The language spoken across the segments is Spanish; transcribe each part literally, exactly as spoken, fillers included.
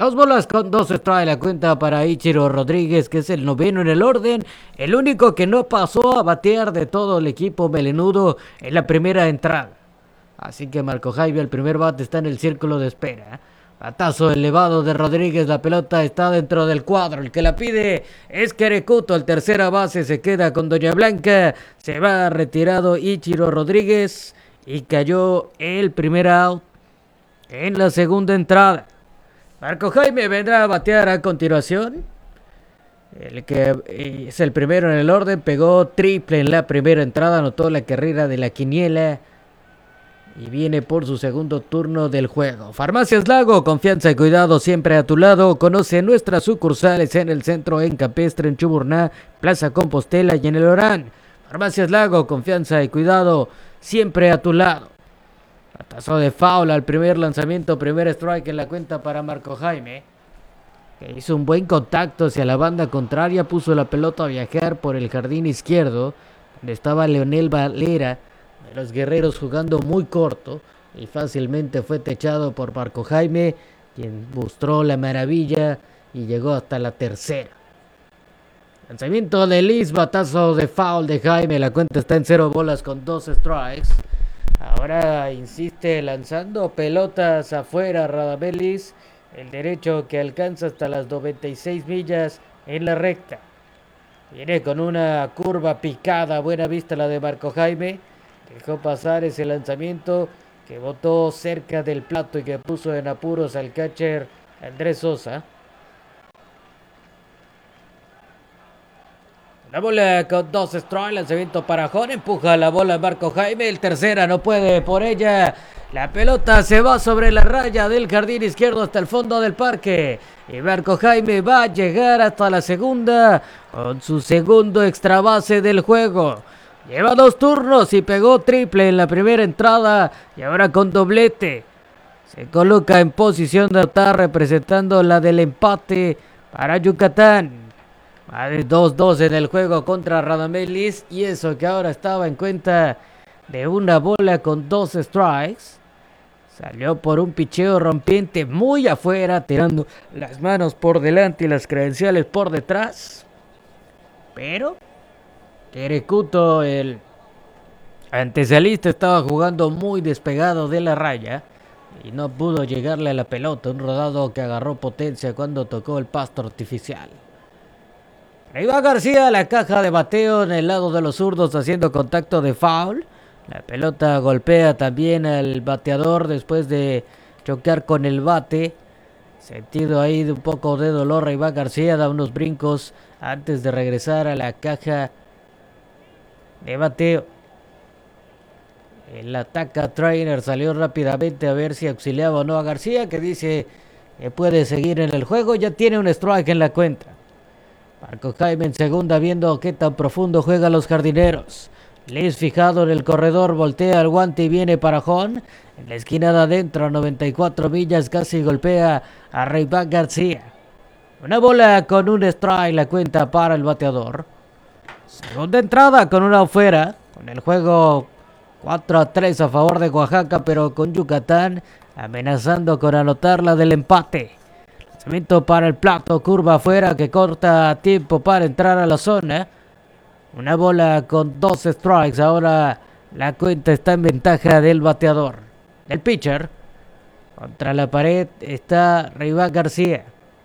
Dos bolas con dos strikes la cuenta para Ichiro Rodríguez, que es el noveno en el orden. El único que no pasó a batear de todo el equipo melenudo en la primera entrada. Así que Marco Jaime, el primer bate, está en el círculo de espera. Batazo elevado de Rodríguez, la pelota está dentro del cuadro. El que la pide es Querecuto, el tercera base se queda con Doña Blanca. Se va retirado Ichiro Rodríguez y cayó el primer out en la segunda entrada. Marco Jaime vendrá a batear a continuación. El que es el primero en el orden, pegó triple en la primera entrada, anotó la carrera de la quiniela y viene por su segundo turno del juego. Farmacias Lago, confianza y cuidado siempre a tu lado. Conoce nuestras sucursales en el centro, en Campestre, en Chuburná, Plaza Compostela y en el Orán. Farmacias Lago, confianza y cuidado siempre a tu lado. Batazo de foul al primer lanzamiento, primer strike en la cuenta para Marco Jaime, que hizo un buen contacto hacia la banda contraria, puso la pelota a viajar por el jardín izquierdo, donde estaba Leonel Valera de los Guerreros jugando muy corto, y fácilmente fue techado por Marco Jaime, quien mostró la maravilla y llegó hasta la tercera. Lanzamiento de Liz, batazo de foul de Jaime, la cuenta está en cero bolas con dos strikes. Ahora insiste lanzando pelotas afuera Radamelis, el derecho que alcanza hasta las noventa y seis millas en la recta. Viene con una curva picada, buena vista la de Marco Jaime. Dejó pasar ese lanzamiento que botó cerca del plato y que puso en apuros al catcher Andrés Sosa. La bola con dos strikes, lanzamiento para Jón, empuja la bola Marco Jaime, el tercera no puede por ella. La pelota se va sobre la raya del jardín izquierdo hasta el fondo del parque. Y Marco Jaime va a llegar hasta la segunda con su segundo extra base del juego. Lleva dos turnos y pegó triple en la primera entrada y ahora con doblete. Se coloca en posición de anotar representando la del empate para Yucatán. Va de dos dos en el juego contra Radamelis, y eso que ahora estaba en cuenta de una bola con dos strikes. Salió por un picheo rompiente muy afuera, tirando las manos por delante y las credenciales por detrás. Pero Querecuto, el antesalista, estaba jugando muy despegado de la raya y no pudo llegarle a la pelota. Un rodado que agarró potencia cuando tocó el pasto artificial. Iván García, la caja de bateo en el lado de los zurdos, haciendo contacto de foul. La pelota golpea también al bateador después de chocar con el bate. Sentido ahí de un poco de dolor, Iván García da unos brincos antes de regresar a la caja de bateo. El ataca trainer salió rápidamente a ver si auxiliaba o no a García, que dice que puede seguir en el juego. Ya tiene un strike en la cuenta. Marco Jaime en segunda, viendo qué tan profundo juegan los jardineros. Liz fijado en el corredor, voltea el guante y viene para Jón. En la esquina de adentro, a noventa y cuatro millas, casi golpea a Iván García. Una bola con un strike, la cuenta para el bateador. Segunda entrada con una afuera, con el juego cuatro a tres a favor de Oaxaca, pero con Yucatán amenazando con anotar la del empate. Lanzamiento para el plato, curva afuera que corta tiempo para entrar a la zona. Una bola con dos strikes, ahora la cuenta está en ventaja del bateador. El pitcher, contra la pared está Iván García.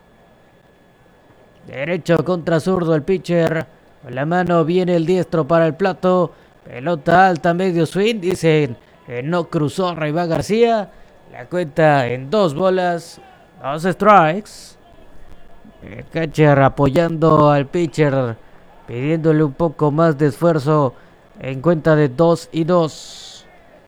Derecho contra zurdo el pitcher. Con la mano viene el diestro para el plato. Pelota alta, medio swing. Dicen que no cruzó Iván García. La cuenta en dos bolas, dos strikes. El catcher apoyando al pitcher, pidiéndole un poco más de esfuerzo en cuenta de dos y dos.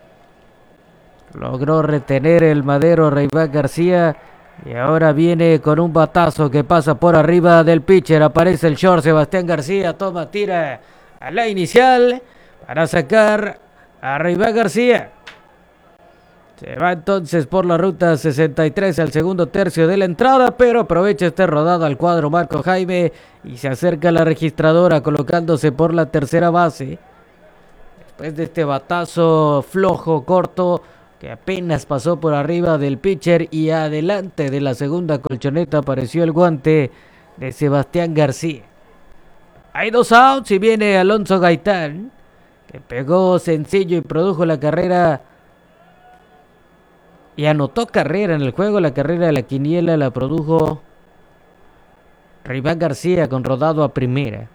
Logró retener el madero Iván García. Y ahora viene con un batazo que pasa por arriba del pitcher. Aparece el short Sebastián García. Toma, tira a la inicial para sacar a Iván García. Se va entonces por la ruta sesenta y tres al segundo tercio de la entrada, pero aprovecha este rodado al cuadro Marco Jaime y se acerca a la registradora colocándose por la tercera base. Después de este batazo flojo, corto, que apenas pasó por arriba del pitcher y adelante de la segunda colchoneta apareció el guante de Sebastián García. Hay dos outs y viene Alonso Gaitán, que pegó sencillo y produjo la carrera y anotó carrera en el juego. La carrera de la quiniela la produjo Riván García con rodado a primera.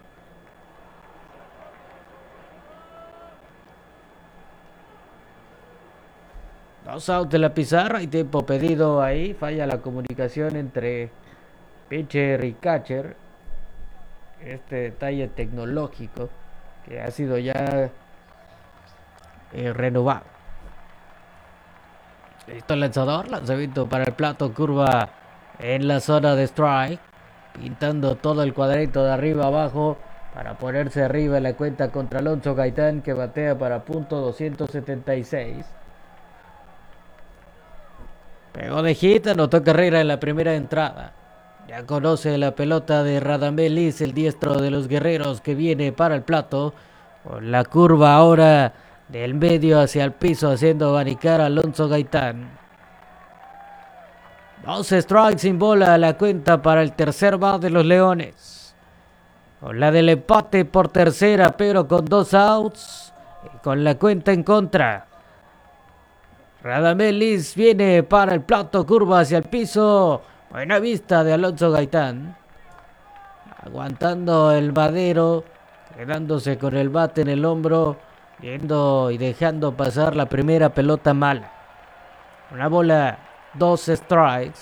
Dos outs de la pizarra y tiempo pedido ahí. Falla la comunicación entre pitcher y catcher. Este detalle tecnológico que ha sido ya eh, renovado. Listo el lanzador. Lanzamiento para el plato. Curva en la zona de strike. Pintando todo el cuadrito de arriba abajo para ponerse arriba en la cuenta contra Alonso Gaitán, que batea para punto doscientos setenta y seis. Pegó de hit, anotó carrera en la primera entrada. Ya conoce la pelota de Radamel Liz, el diestro de los guerreros, que viene para el plato. Con la curva ahora del medio hacia el piso, haciendo abanicar a Alonso Gaitán. Dos strikes sin bola a la cuenta para el tercer bat de los Leones. Con la del empate por tercera, pero con dos outs y con la cuenta en contra. Radamel Liz viene para el plato, curva hacia el piso. Buena vista de Alonso Gaitán. Aguantando el madero, quedándose con el bate en el hombro, yendo y dejando pasar la primera pelota mala. Una bola, dos strikes.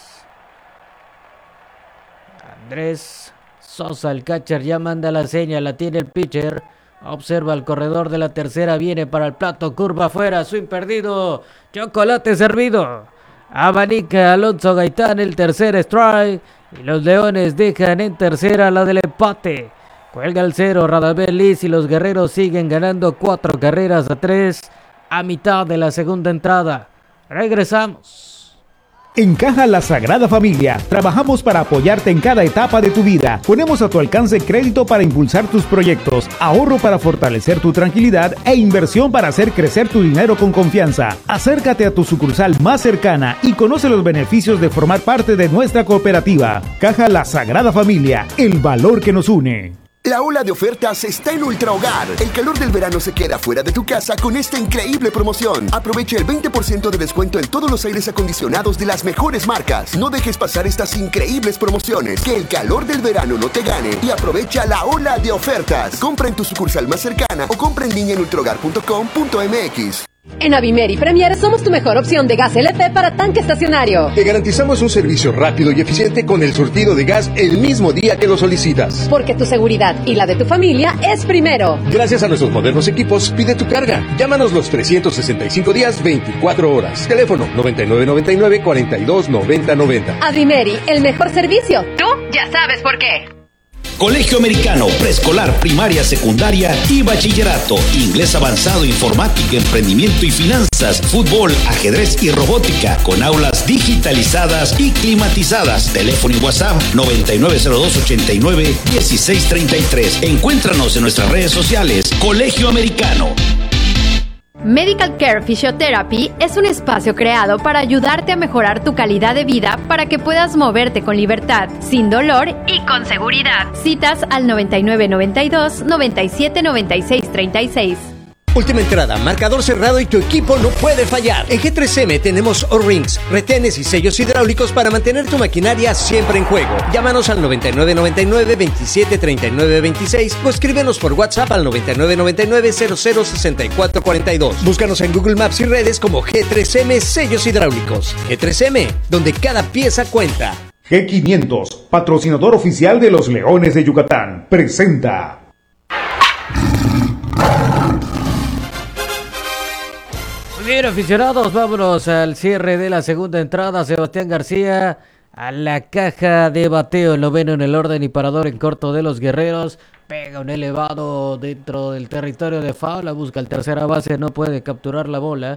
Andrés Sosa, el catcher, ya manda la seña, la tiene el pitcher. Observa el corredor de la tercera, viene para el plato, curva afuera, swing perdido, chocolate servido. Abanica Alonso Gaitán el tercer strike y los Leones dejan en tercera la del empate. Cuelga el cero Radamel Liz y los guerreros siguen ganando cuatro carreras a tres a mitad de la segunda entrada. Regresamos. En Caja La Sagrada Familia, trabajamos para apoyarte en cada etapa de tu vida. Ponemos a tu alcance crédito para impulsar tus proyectos, ahorro para fortalecer tu tranquilidad e inversión para hacer crecer tu dinero con confianza. Acércate a tu sucursal más cercana y conoce los beneficios de formar parte de nuestra cooperativa. Caja La Sagrada Familia, el valor que nos une. La ola de ofertas está en Ultra Hogar. El calor del verano se queda fuera de tu casa con esta increíble promoción. Aprovecha el veinte por ciento de descuento en todos los aires acondicionados de las mejores marcas. No dejes pasar estas increíbles promociones. Que el calor del verano no te gane y aprovecha la ola de ofertas. Compra en tu sucursal más cercana o compra en línea en ultrahogar punto com punto m x. En Avimeri Premier somos tu mejor opción de gas L P para tanque estacionario. Te garantizamos un servicio rápido y eficiente con el surtido de gas el mismo día que lo solicitas. Porque tu seguridad y la de tu familia es primero. Gracias a nuestros modernos equipos, pide tu carga. Llámanos los trescientos sesenta y cinco días, veinticuatro horas. Teléfono noventa y nueve noventa y nueve, cuarenta y dos noventa noventa. Avimeri, el mejor servicio. Tú ya sabes por qué. Colegio Americano, preescolar, primaria, secundaria y bachillerato. Inglés avanzado, informática, emprendimiento y finanzas, fútbol, ajedrez y robótica, con aulas digitalizadas y climatizadas. Teléfono y WhatsApp noventa y nueve cero dos, ochenta y nueve, dieciséis treinta y tres. Encuéntranos en nuestras redes sociales. Colegio Americano. Medical Care Physiotherapy es un espacio creado para ayudarte a mejorar tu calidad de vida para que puedas moverte con libertad, sin dolor y con seguridad. Citas al noventa y nueve noventa y dos, noventa y siete noventa y seis treinta y seis. Última entrada, marcador cerrado y tu equipo no puede fallar. En G tres M tenemos O-Rings, retenes y sellos hidráulicos para mantener tu maquinaria siempre en juego. Llámanos al noventa y nueve noventa y nueve, veintisiete treinta y nueve veintiséis o escríbenos por WhatsApp al noventa y nueve noventa y nueve, cero cero sesenta y cuatro cuarenta y dos. Búscanos en Google Maps y redes como G tres M Sellos Hidráulicos. G tres M, donde cada pieza cuenta. G quinientos, patrocinador oficial de los Leones de Yucatán, presenta. Bien, aficionados, vámonos al cierre de la segunda entrada. Sebastián García a la caja de bateo, el noveno en el orden y parador en corto de los guerreros. Pega un elevado dentro del territorio de foul, la busca el tercera base, no puede capturar la bola.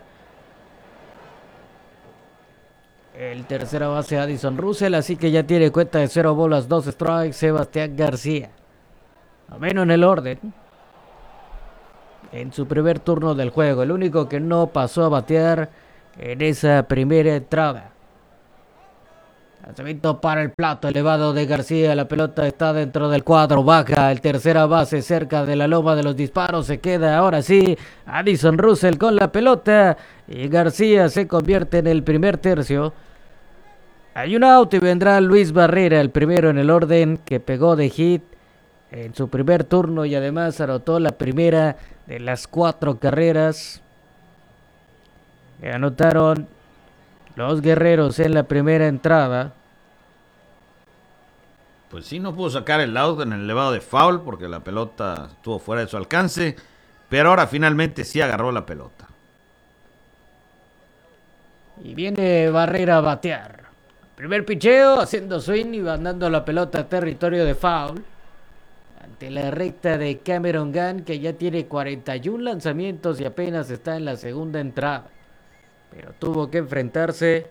El tercera base Addison Russell, así que ya tiene cuenta de cero bolas, dos strikes, Sebastián García. Noveno en el orden. En su primer turno del juego, el único que no pasó a batear en esa primera entrada. Lanzamiento para el plato elevado de García. La pelota está dentro del cuadro. Baja el tercera base cerca de la loma de los disparos. Se queda ahora sí Addison Russell con la pelota. Y García se convierte en el primer tercio. Hay un out y vendrá Luis Barrera, el primero en el orden, que pegó de hit en su primer turno y además anotó la primera de las cuatro carreras que anotaron los Guerreros en la primera entrada. Pues sí, no pudo sacar el out en el elevado de foul porque la pelota estuvo fuera de su alcance, pero ahora finalmente sí agarró la pelota. Y viene Barrera a batear. Primer picheo, haciendo swing y mandando la pelota a territorio de foul. Ante la recta de Cameron Gunn, que ya tiene cuarenta y uno lanzamientos y apenas está en la segunda entrada. Pero tuvo que enfrentarse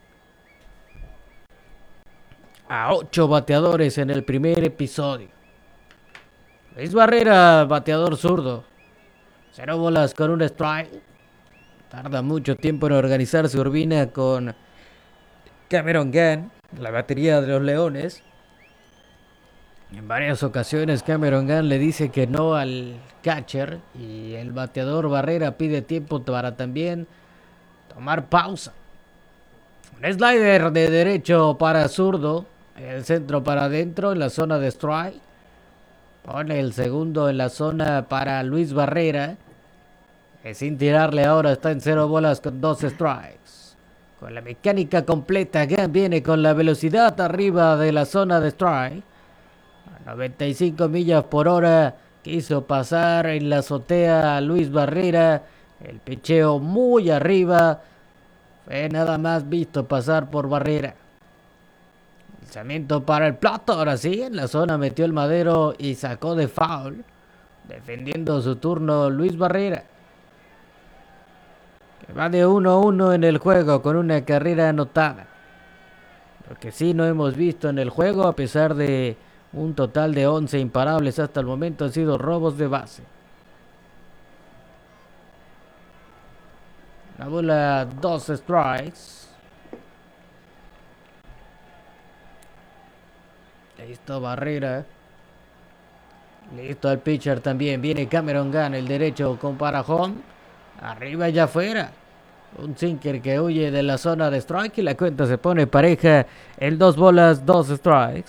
a ocho bateadores en el primer episodio. Luis Barrera, bateador zurdo. Cero bolas con un strike. Tarda mucho tiempo en organizarse Urbina con Cameron Gunn, la batería de los Leones. En varias ocasiones Cameron Gunn le dice que no al catcher y el bateador Barrera pide tiempo para también tomar pausa. Un slider de derecho para zurdo, el centro para adentro en la zona de strike. Pone el segundo en la zona para Luis Barrera. Y sin tirarle ahora está en cero bolas con dos strikes. Con la mecánica completa, Gunn viene con la velocidad arriba de la zona de strike. A noventa y cinco millas por hora quiso pasar en la azotea a Luis Barrera. El picheo muy arriba. Fue nada más visto pasar por Barrera. Lanzamiento para el plato. Ahora sí, en la zona metió el madero y sacó de foul. Defendiendo su turno Luis Barrera. Que va de uno a uno en el juego con una carrera anotada. Lo que sí no hemos visto en el juego, a pesar de un total de once imparables hasta el momento, han sido robos de base. La bola, dos strikes. Listo Barrera. Listo el pitcher también. Viene Cameron Gunn, el derecho con parajón. Arriba y afuera. Un sinker que huye de la zona de strike y la cuenta se pone pareja. El dos bolas, dos strikes.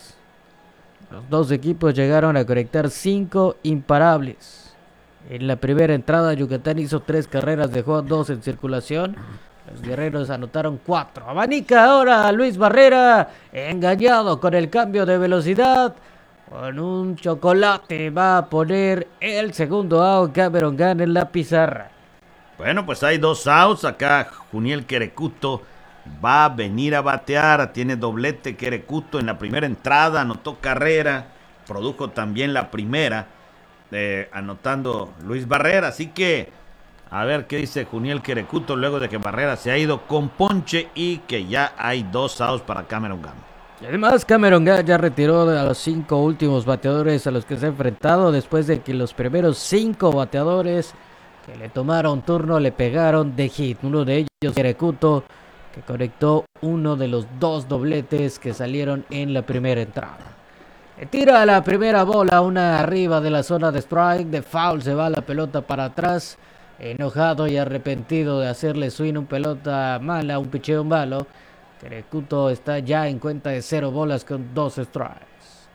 Los dos equipos llegaron a conectar cinco imparables. En la primera entrada, Yucatán hizo tres carreras, dejó dos en circulación. Los Guerreros anotaron cuatro. Abanica ahora a Luis Barrera, engañado con el cambio de velocidad. Con un chocolate va a poner el segundo out. Cameron Gunn en la pizarra. Bueno, pues hay dos outs. Acá Juniel Querecuto va a venir a batear. Tiene doblete Querecuto en la primera entrada. Anotó carrera. Produjo también la primera. Eh, anotando Luis Barrera. Así que a ver qué dice Juniel Querecuto luego de que Barrera se ha ido con ponche y que ya hay dos outs para Cameron Gunn. Y además Cameron Gunn ya retiró a los cinco últimos bateadores a los que se ha enfrentado después de que los primeros cinco bateadores que le tomaron turno le pegaron de hit. Uno de ellos, Querecuto, que conectó uno de los dos dobletes que salieron en la primera entrada. Le tira la primera bola, una arriba de la zona de strike, de foul, se va la pelota para atrás. Enojado y arrepentido de hacerle swing un pelota mala, un picheo malo. Querecuto está ya en cuenta de cero bolas con dos strikes.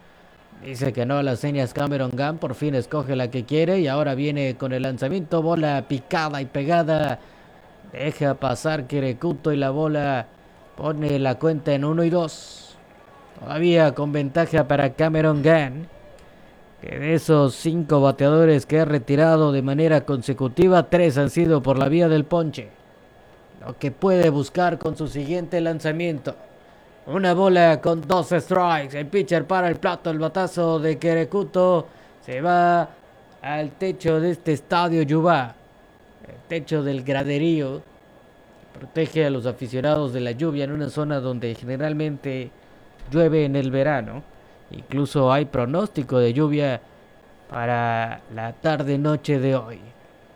Dice que no a las señas Cameron Gunn, por fin escoge la que quiere y ahora viene con el lanzamiento, bola picada y pegada. Deja pasar Querecuto y la bola pone la cuenta en uno y dos. Todavía con ventaja para Cameron Gunn, que de esos cinco bateadores que ha retirado de manera consecutiva, tres han sido por la vía del ponche. Lo que puede buscar con su siguiente lanzamiento. Una bola con dos strikes. El pitcher para el plato. El batazo de Querecuto se va al techo de este estadio Yubá. El techo del graderío. Protege a los aficionados de la lluvia en una zona donde generalmente llueve en el verano. Incluso hay pronóstico de lluvia para la tarde-noche de hoy.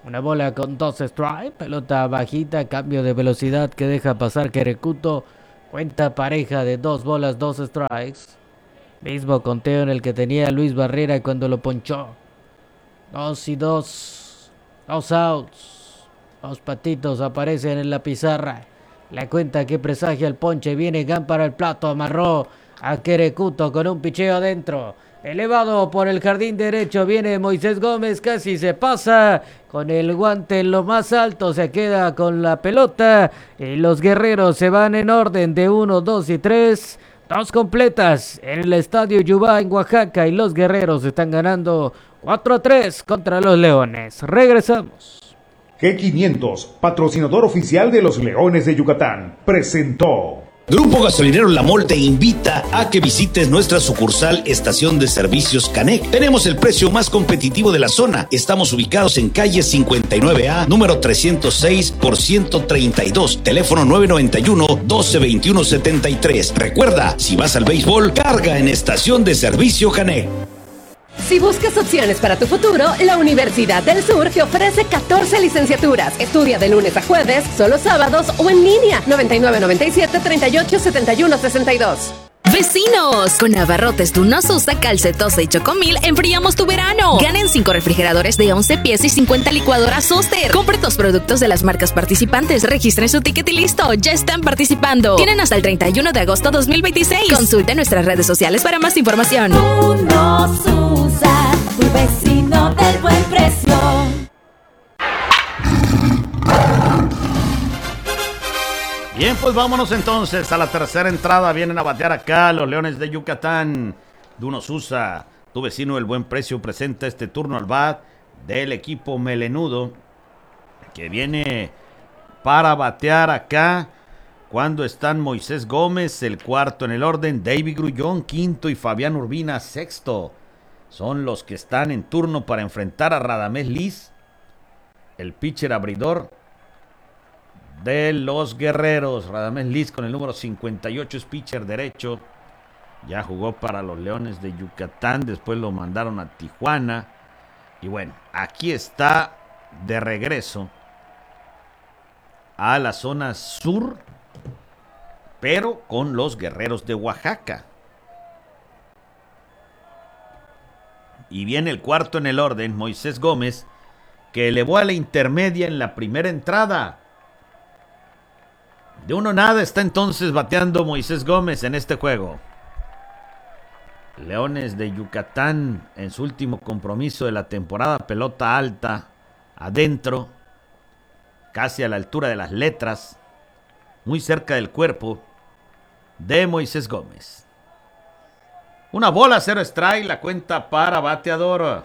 Una bola con dos strikes, pelota bajita, cambio de velocidad que deja pasar Querecuto. Cuenta pareja de dos bolas, dos strikes. Mismo conteo en el que tenía Luis Barrera cuando lo ponchó. Dos y dos. Dos outs. Dos patitos aparecen en la pizarra. La cuenta que presagia el ponche. Viene Gan para el plato. Amarró a Querecuto con un picheo adentro. Elevado por el jardín derecho. Viene Moisés Gómez. Casi se pasa. Con el guante en lo más alto. Se queda con la pelota. Y los guerreros se van en orden de uno, dos y tres. Dos completas en el estadio Yubá en Oaxaca. Y los guerreros están ganando cuatro a tres contra los Leones. Regresamos. G quinientos, patrocinador oficial de los Leones de Yucatán, presentó. Grupo Gasolinero La Mol te invita a que visites nuestra sucursal Estación de Servicios Canec. Tenemos el precio más competitivo de la zona. Estamos ubicados en calle cincuenta y nueve A, número trescientos seis por ciento treinta y dos, teléfono nueve noventa y uno, doce veintiuno setenta y tres. Recuerda, si vas al béisbol, carga en Estación de Servicio Canec. Si buscas opciones para tu futuro, la Universidad del Sur te ofrece catorce licenciaturas. Estudia de lunes a jueves, solo sábados o en línea. noventa y nueve noventa y siete treinta y ocho setenta y uno sesenta y dos. ¡Vecinos! Con abarrotes Tunos Usa, Calcetosa y Chocomil, enfriamos tu verano. Ganen cinco refrigeradores de once pies y cincuenta licuadoras Oster. Compre tus productos de las marcas participantes, registren su ticket y listo. Ya están participando. Tienen hasta el treinta y uno de agosto dos mil veintiséis. Consulte nuestras redes sociales para más información. Tunos Usa, tu vecino del buen precio. Bien, pues vámonos entonces a la tercera entrada. Vienen a batear acá los Leones de Yucatán. Tunos Usa, tu vecino del buen precio, presenta este turno al bat del equipo melenudo, que viene para batear acá cuando están Moisés Gómez, el cuarto en el orden, David Grullón, quinto, y Fabián Urbina, sexto. Son los que están en turno para enfrentar a Radamés Liz, el pitcher abridor de los Guerreros. Radamés Liz con el número cincuenta y ocho es pitcher derecho. Ya jugó para los Leones de Yucatán, después lo mandaron a Tijuana. Y bueno, aquí está de regreso a la zona sur, pero con los Guerreros de Oaxaca. Y viene el cuarto en el orden, Moisés Gómez, que elevó a la intermedia en la primera entrada. De uno nada está entonces bateando Moisés Gómez en este juego. Leones de Yucatán en su último compromiso de la temporada, pelota alta, adentro, casi a la altura de las letras, muy cerca del cuerpo de Moisés Gómez. Una bola, cero strike, la cuenta para bateador.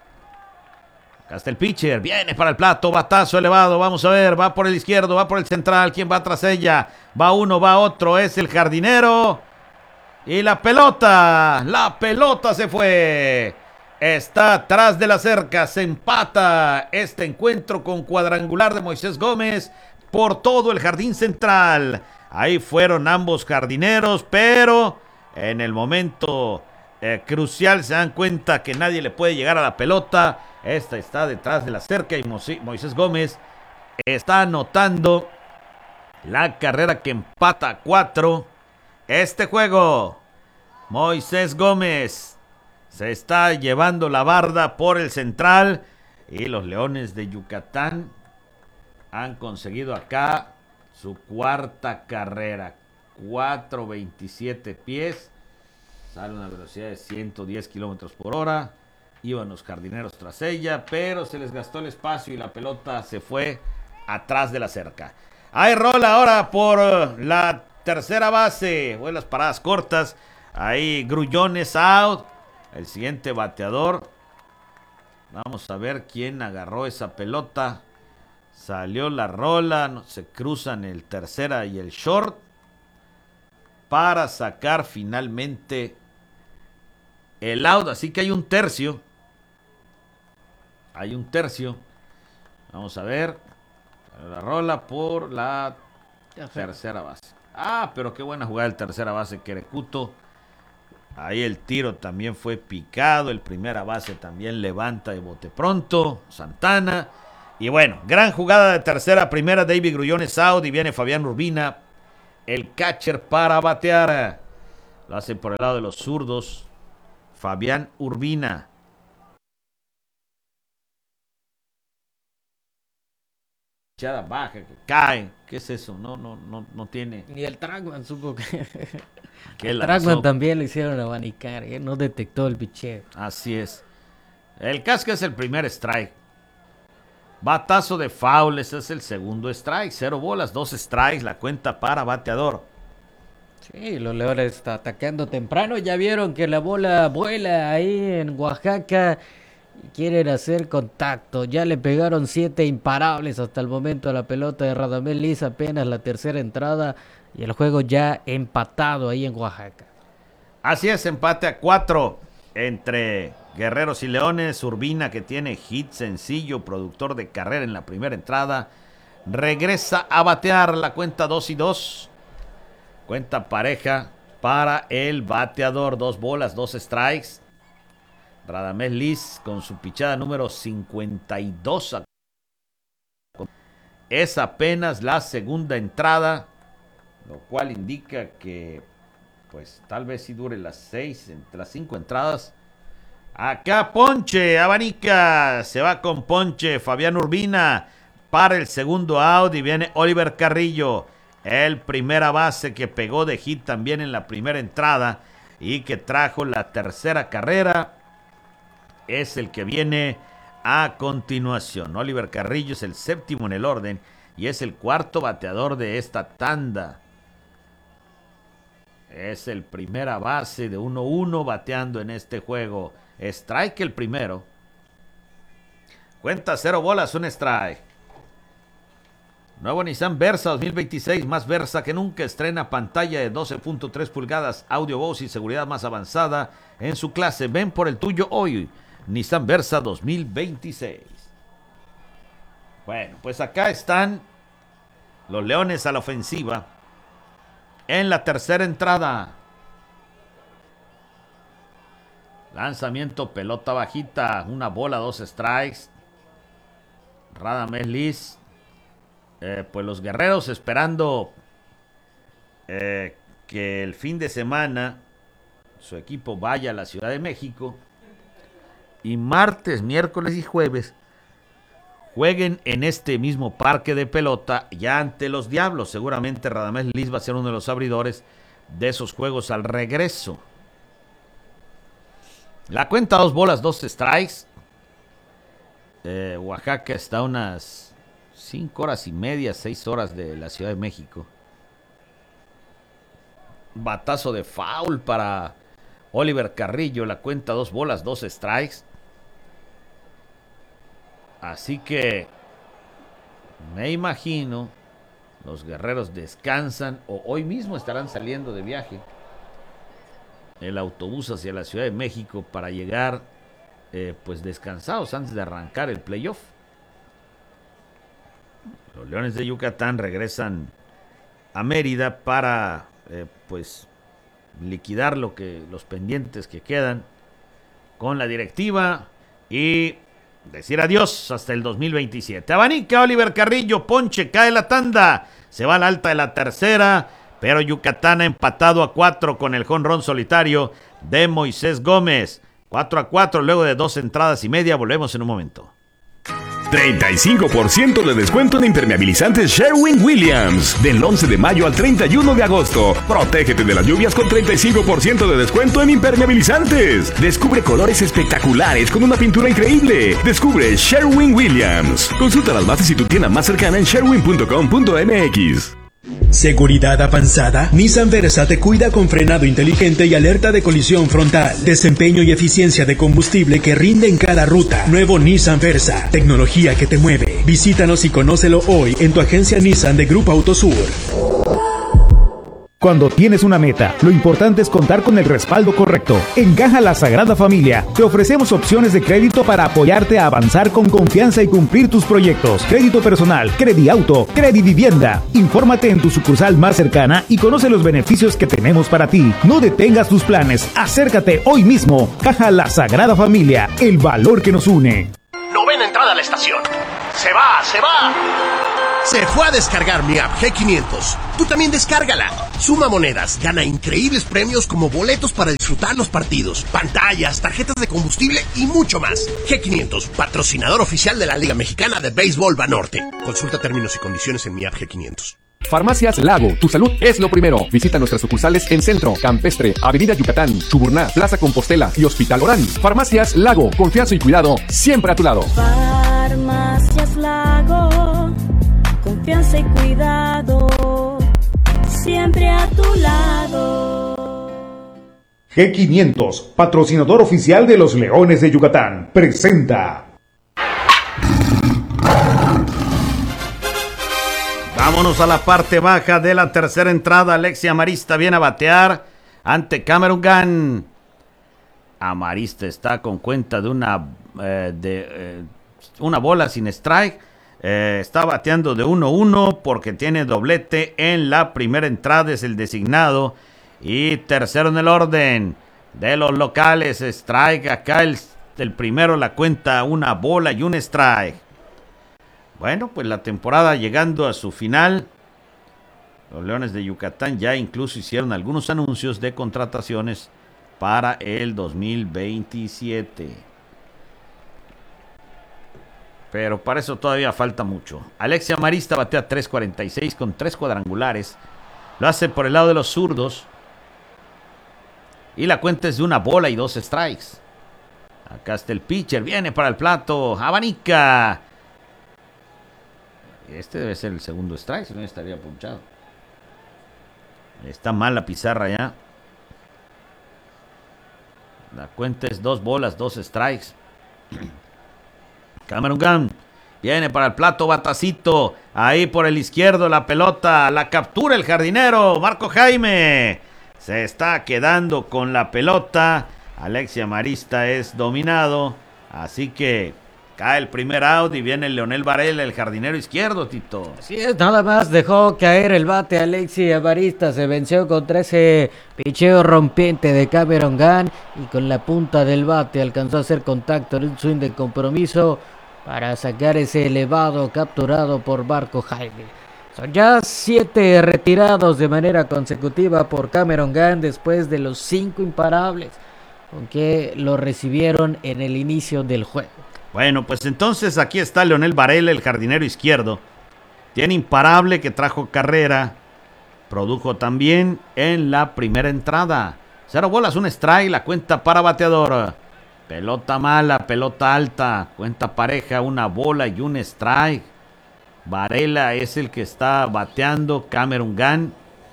Acá está el pitcher, viene para el plato, batazo elevado, vamos a ver, va por el izquierdo, va por el central, ¿quién va tras ella? Va uno, va otro, es el jardinero. Y la pelota, la pelota se fue. Está atrás de la cerca, se empata este encuentro con cuadrangular de Moisés Gómez por todo el jardín central. Ahí fueron ambos jardineros, pero en el momento eh, crucial se dan cuenta que nadie le puede llegar a la pelota. Esta está detrás de la cerca y Moisés Gómez está anotando la carrera que empata a cuatro este juego. Moisés Gómez se está llevando la barda por el central y los Leones de Yucatán han conseguido acá su cuarta carrera. cuatro veintisiete pies. Sale a una velocidad de ciento diez kilómetros por hora. Iban los jardineros tras ella, pero se les gastó el espacio y la pelota se fue atrás de la cerca. Hay rola ahora por la tercera base. O en las paradas cortas. Ahí Grullón es out. El siguiente bateador. Vamos a ver quién agarró esa pelota. Salió la rola. No, se cruzan el tercera y el short. Para sacar finalmente el out. Así que hay un tercio. Hay un tercio. Vamos a ver. La rola por la tercera base. Ah, pero qué buena jugada el tercera base Querecuto. Ahí el tiro también fue picado. El primera base también levanta de bote pronto Santana. Y bueno, gran jugada de tercera a primera, David Grullón es out y viene Fabián Urbina, el catcher para batear. Lo hace por el lado de los zurdos, Fabián Urbina. Echada baja, que cae. ¿Qué es eso? No, no, no, no tiene. Ni el Trackman supo que. que el Trackman también le hicieron abanicar, ¿eh? No detectó el picheo. Así es. El casco es el primer strike. Batazo de foul, ese es el segundo strike. Cero bolas, dos strikes, la cuenta para bateador. Sí, los Leones está atacando temprano. Ya vieron que la bola vuela ahí en Oaxaca. Quieren hacer contacto. Ya le pegaron siete imparables hasta el momento a la pelota de Radamés Liz. Apenas la tercera entrada. Y el juego ya empatado ahí en Oaxaca. Así es, empate a cuatro entre Guerreros y Leones. Urbina, que tiene hit sencillo, productor de carrera en la primera entrada, regresa a batear. La cuenta dos y dos. Cuenta pareja para el bateador. Dos bolas, dos strikes. Radamés Liz con su pichada número cincuenta y dos. Es apenas la segunda entrada, lo cual indica que pues tal vez sí dure las seis, entre las cinco entradas. Acá Ponche, abanica, se va con Ponche, Fabián Urbina para el segundo out y viene Oliver Carrillo, el primera base que pegó de hit también en la primera entrada y que trajo la tercera carrera. Es el que viene a continuación. Oliver Carrillo es el séptimo en el orden y es el cuarto bateador de esta tanda. Es el primera base de uno uno bateando en este juego. Strike el primero. Cuenta cero bolas, un strike. Nuevo Nissan Versa dos mil veintiséis, más Versa que nunca. Estrena pantalla de doce punto tres pulgadas, audio, voz y seguridad más avanzada en su clase. Ven por el tuyo hoy. Nissan Versa dos mil veintiséis. Bueno, pues acá están los Leones a la ofensiva en la tercera entrada. Lanzamiento, pelota bajita, una bola, dos strikes. Radamés Liz. Eh, pues los Guerreros esperando eh, que el fin de semana su equipo vaya a la Ciudad de México. Y martes, miércoles y jueves jueguen en este mismo parque de pelota ya ante los Diablos. Seguramente Radamés Liz va a ser uno de los abridores de esos juegos al regreso. La cuenta dos bolas, dos strikes. Eh, Oaxaca está a unas cinco horas y media, seis horas de la Ciudad de México. Batazo de foul para Oliver Carrillo. La cuenta dos bolas, dos strikes. Así que me imagino los Guerreros descansan o hoy mismo estarán saliendo de viaje el autobús hacia la Ciudad de México para llegar eh, pues descansados antes de arrancar el playoff. Los Leones de Yucatán regresan a Mérida para eh, pues liquidar lo que los pendientes que quedan con la directiva y decir adiós hasta el dos mil veintisiete. Abanica Oliver Carrillo, Ponche, cae la tanda, se va a la alta de la tercera, pero Yucatán ha empatado a cuatro con el jonrón solitario de Moisés Gómez. cuatro a cuatro luego de dos entradas y media. Volvemos en un momento. treinta y cinco por ciento de descuento en impermeabilizantes Sherwin-Williams. Del once de mayo al treinta y uno de agosto. Protégete de las lluvias con treinta y cinco por ciento de descuento en impermeabilizantes. Descubre colores espectaculares con una pintura increíble. Descubre Sherwin-Williams. Consulta las bases y tu tienda más cercana en sherwin punto com punto m x. Seguridad avanzada. Nissan Versa te cuida con frenado inteligente y alerta de colisión frontal. Desempeño y eficiencia de combustible que rinde en cada ruta. Nuevo Nissan Versa. Tecnología que te mueve. Visítanos y conócelo hoy en tu agencia Nissan de Grupo Autosur. Cuando tienes una meta, lo importante es contar con el respaldo correcto. En Caja La Sagrada Familia, te ofrecemos opciones de crédito para apoyarte a avanzar con confianza y cumplir tus proyectos. Crédito personal, Crediauto, Credivivienda. Infórmate en tu sucursal más cercana y conoce los beneficios que tenemos para ti. No detengas tus planes, acércate hoy mismo. Caja La Sagrada Familia, el valor que nos une. Novena entrada a la estación. se va, se va. Se fue a descargar mi app G quinientos. Tú también descárgala. Suma monedas, gana increíbles premios como boletos para disfrutar los partidos, pantallas, tarjetas de combustible y mucho más. G quinientos, patrocinador oficial de la Liga Mexicana de Béisbol Banorte. Consulta términos y condiciones en mi app G quinientos. Farmacias Lago, tu salud es lo primero. Visita nuestras sucursales en Centro, Campestre, Avenida Yucatán, Chuburná, Plaza Compostela y Hospital Orán. Farmacias Lago, confianza y cuidado siempre a tu lado. Farmacias Lago, confianza y cuidado siempre a tu lado. G quinientos, patrocinador oficial de los Leones de Yucatán, presenta. Vámonos a la parte baja de la tercera entrada. Alexia Amarista viene a batear ante Cameron Gunn. Amarista está con cuenta de una, eh, de, eh, una bola sin strike. Eh, está bateando de uno uno porque tiene doblete en la primera entrada. Es el designado. Y tercero en el orden de los locales. Strike acá el, el primero la cuenta una bola y un strike. Bueno, pues la temporada llegando a su final. Los Leones de Yucatán ya incluso hicieron algunos anuncios de contrataciones para el dos mil veintisiete. Pero para eso todavía falta mucho. Alexia Amarista batea tres cuarenta y seis con tres cuadrangulares. Lo hace por el lado de los zurdos. Y la cuenta es de una bola y dos strikes. Acá está el pitcher. Viene para el plato. Abanica. Este debe ser el segundo strike, si no estaría punchado. Está mal la pizarra ya. La cuenta es dos bolas, dos strikes. Cameron Gunn viene para el plato, batacito. Ahí por el izquierdo la pelota. La captura el jardinero. Marco Jaime se está quedando con la pelota. Alexia Amarista es dominado. Así que cae el primer out y viene Leonel Varela, el jardinero izquierdo, Tito. Así es, nada más dejó caer el bate Alexia Amarista. Se venció contra ese picheo rompiente de Cameron Gunn y con la punta del bate alcanzó a hacer contacto en un swing de compromiso para sacar ese elevado capturado por Marco Jaime. Son ya siete retirados de manera consecutiva por Cameron Gunn después de los cinco imparables con que lo recibieron en el inicio del juego. Bueno, pues entonces aquí está Leonel Varela, el jardinero izquierdo. Tiene imparable que trajo carrera. Produjo también en la primera entrada. Cero bolas, un strike, la cuenta para bateador. Pelota mala, pelota alta. Cuenta pareja, una bola y un strike. Varela es el que está bateando. Cameron Gunn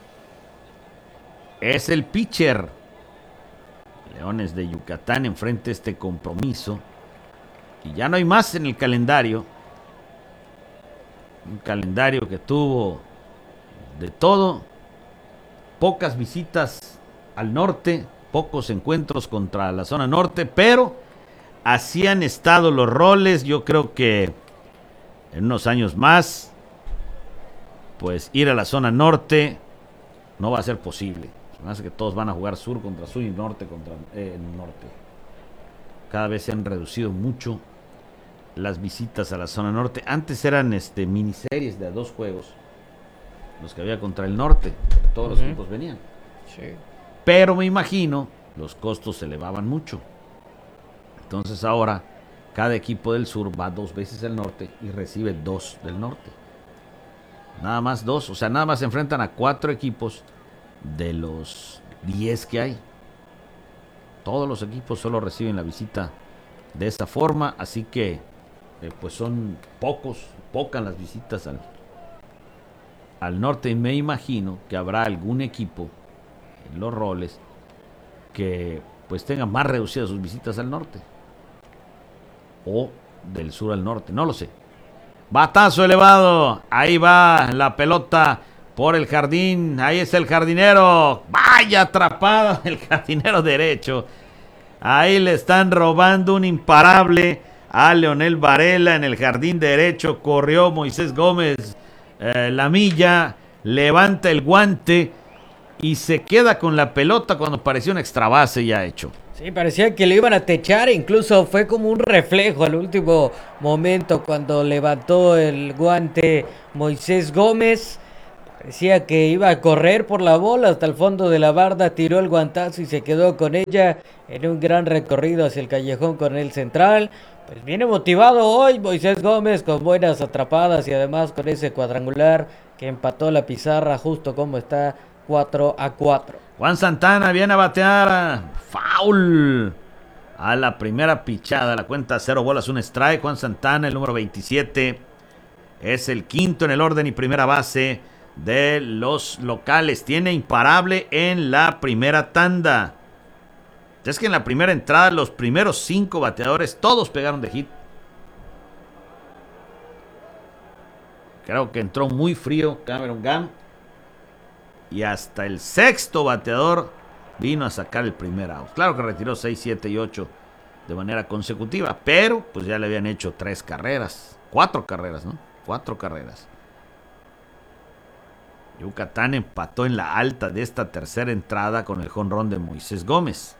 es el pitcher. Leones de Yucatán enfrenta este compromiso. Y ya no hay más en el calendario. Un calendario que tuvo de todo. Pocas visitas al norte. Pocos encuentros contra la zona norte. Pero así han estado los roles. Yo creo que en unos años más, pues ir a la zona norte no va a ser posible. Se me hace que todos van a jugar sur contra sur y norte contra eh, norte. Cada vez se han reducido mucho las visitas a la zona norte. Antes eran este miniseries de dos juegos los que había contra el norte. Todos uh-huh. los equipos venían. Sí. Pero me imagino los costos se elevaban mucho. Entonces ahora cada equipo del sur va dos veces al norte y recibe dos del norte. Nada más dos. O sea, nada más se enfrentan a cuatro equipos de los diez que hay. Todos los equipos solo reciben la visita de esta forma. Así que Eh, pues son pocos, pocas las visitas al, al norte. Y me imagino que habrá algún equipo en los roles que pues tenga más reducidas sus visitas al norte o del sur al norte, no lo sé. Batazo elevado, ahí va la pelota por el jardín, ahí es el jardinero, vaya atrapado el jardinero derecho. Ahí le están robando un imparable a Leonel Varela en el jardín derecho. Corrió Moisés Gómez eh, la milla, levanta el guante y se queda con la pelota cuando pareció un extra base ya hecho. Sí, parecía que lo iban a techar, incluso fue como un reflejo al último momento cuando levantó el guante Moisés Gómez. Parecía que iba a correr por la bola hasta el fondo de la barda, tiró el guantazo y se quedó con ella en un gran recorrido hacia el callejón con el central. Pues viene motivado hoy Moisés Gómez con buenas atrapadas y además con ese cuadrangular que empató la pizarra justo como está, cuatro a cuatro. Juan Santana viene a batear. Foul. A la primera pichada. La cuenta cero bolas, un strike. Juan Santana, el número veintisiete. Es el quinto en el orden y primera base de los locales. Tiene imparable en la primera tanda. Es que en la primera entrada los primeros cinco bateadores todos pegaron de hit. Creo que entró muy frío Cameron Gam. Y hasta el sexto bateador vino a sacar el primer out. Claro que retiró seis, siete y ocho de manera consecutiva. Pero pues ya le habían hecho tres carreras. Cuatro carreras, ¿no? Cuatro carreras. Yucatán empató en la alta de esta tercera entrada con el jonrón de Moisés Gómez.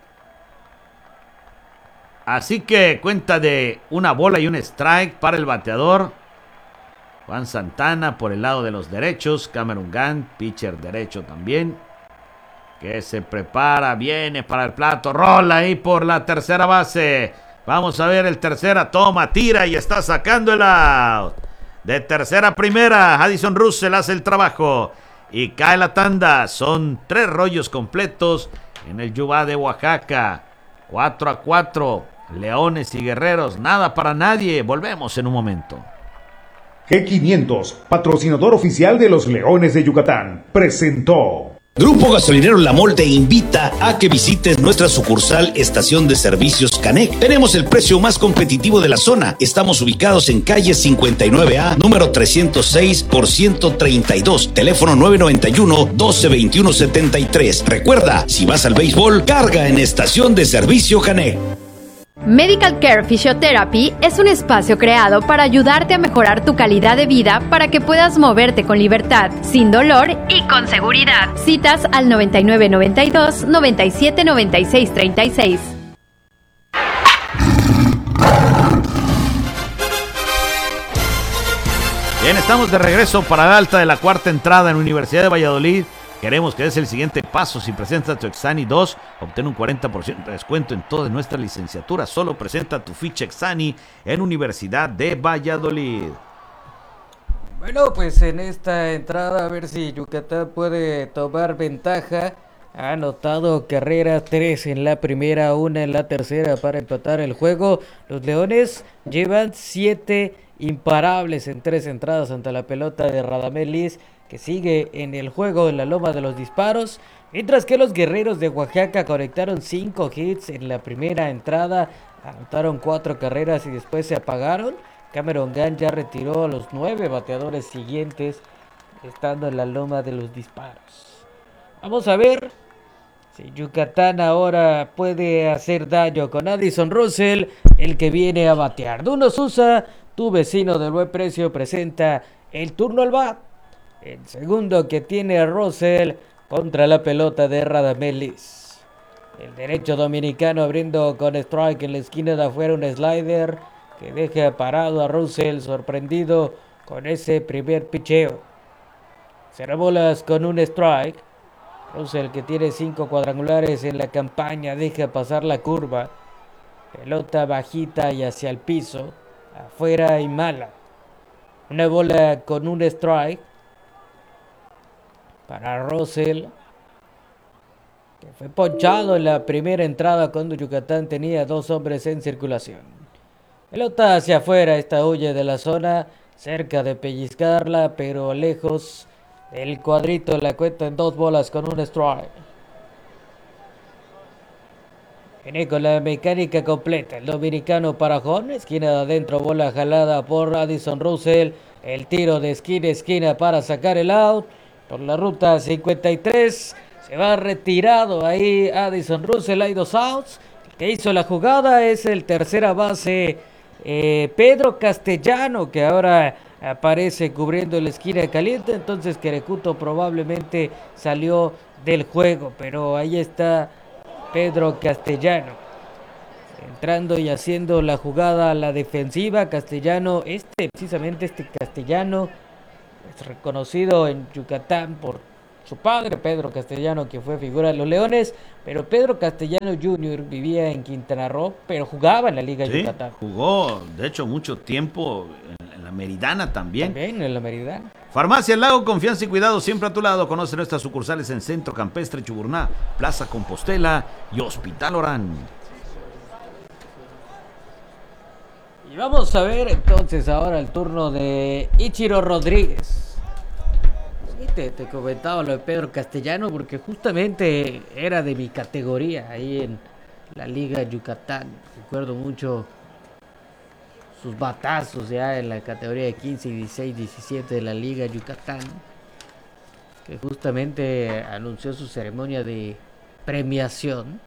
Así que cuenta de una bola y un strike para el bateador Juan Santana por el lado de los derechos. Cameron Gant, pitcher derecho también, que se prepara, viene para el plato, rola ahí por la tercera base. Vamos a ver el tercera, toma, tira y está sacando el out. De tercera a primera, Addison Russell hace el trabajo y cae la tanda. Son tres rollos completos en el Yubá de Oaxaca. cuatro a cuatro. Leones y Guerreros, nada para nadie. Volvemos en un momento. G quinientos, patrocinador oficial de los Leones de Yucatán, presentó. Grupo Gasolinero La Mol te invita a que visites nuestra sucursal Estación de Servicios Canec. Tenemos el precio más competitivo de la zona. Estamos ubicados en calle cincuenta y nueve A, número trescientos seis por ciento treinta y dos. Teléfono nueve noventa y uno, doce veintiuno setenta y tres. Recuerda, si vas al béisbol, carga en Estación de Servicio Canec. Medical Care Physiotherapy es un espacio creado para ayudarte a mejorar tu calidad de vida para que puedas moverte con libertad, sin dolor y con seguridad. Citas al noventa y nueve noventa y dos, noventa y siete noventa y seis treinta y seis. Bien, estamos de regreso para la alta de la cuarta entrada en Universidad de Valladolid. Queremos que des el siguiente paso. Si presentas tu Exani dos, obtén un cuarenta por ciento de descuento en todas nuestras licenciaturas. Solo presenta tu ficha Exani en Universidad de Valladolid. Bueno, pues en esta entrada a ver si Yucatán puede tomar ventaja. Ha anotado carreras, tres en la primera, una en la tercera para empatar el juego. Los Leones llevan siete imparables en tres entradas ante la pelota de Radamel Liz, que sigue en el juego en la loma de los disparos, mientras que los Guerreros de Oaxaca conectaron cinco hits en la primera entrada, anotaron cuatro carreras y después se apagaron. Cameron Gant ya retiró a los nueve bateadores siguientes, estando en la loma de los disparos. Vamos a ver si Yucatán ahora puede hacer daño con Addison Russell, el que viene a batear. Duno Sousa, tu vecino del buen precio, presenta el turno al bat. El segundo que tiene a Russell contra la pelota de Radamel Liz. El derecho dominicano abriendo con strike en la esquina de afuera, un slider que deja parado a Russell, sorprendido con ese primer picheo. Cero bolas con un strike. Russell, que tiene cinco cuadrangulares en la campaña, deja pasar la curva. Pelota bajita y hacia el piso, afuera y mala. Una bola con un strike para Russell, que fue ponchado en la primera entrada cuando Yucatán tenía dos hombres en circulación. Pelota hacia afuera, esta huye de la zona, cerca de pellizcarla, pero lejos del cuadrito. La cuenta en dos bolas con un strike. Viene con la mecánica completa el dominicano Parajón, esquina de adentro, bola jalada por Addison Russell, el tiro de esquina a esquina para sacar el out. Por la ruta cincuenta y tres, se va retirado ahí Addison Russell, hay dos outs. El que hizo la jugada es el tercera base eh, Pedro Castellano, que ahora aparece cubriendo la esquina caliente. Entonces Querecuto probablemente salió del juego, pero ahí está Pedro Castellano. Entrando y haciendo la jugada a la defensiva, Castellano, este, precisamente este Castellano, es reconocido en Yucatán por su padre, Pedro Castellano, que fue figura de los Leones, pero Pedro Castellano junior vivía en Quintana Roo, pero jugaba en la Liga Sí, Yucatán. jugó, de hecho, mucho tiempo en, en la Meridana también. También en la Meridana. Farmacia El Lago, confianza y cuidado siempre a tu lado. Conoce nuestras sucursales en Centro Campestre, Chuburná, Plaza Compostela y Hospital Orán. Y vamos a ver entonces ahora el turno de Ichiro Rodríguez. Sí, te, te comentaba lo de Pedro Castellano porque justamente era de mi categoría ahí en la Liga Yucatán. Recuerdo mucho sus batazos ya en la categoría de quince, dieciséis, diecisiete de la Liga Yucatán, que justamente anunció su ceremonia de premiación.